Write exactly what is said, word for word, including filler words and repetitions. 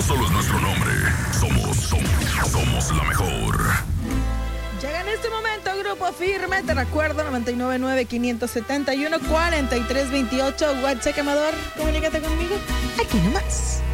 no solo es nuestro nombre, somos, somos, somos la mejor. Llega en este momento Grupo Firme, te recuerdo, nueve nueve nueve, cinco siete uno, cuatro tres dos ocho, WhatsApp Amador, comunícate conmigo, aquí nomás.